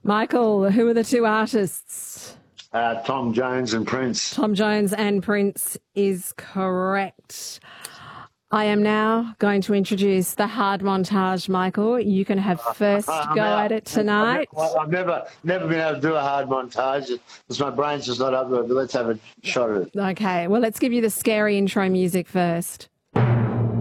Michael, who are the two artists? Tom Jones and Prince. Tom Jones and Prince is correct. I am now going to introduce the hard montage, Michael. You can have first go at it tonight. I've never been able to do a hard montage because my brain's just not up to it, but let's have a shot at it. Okay, well, let's give you the scary intro music first.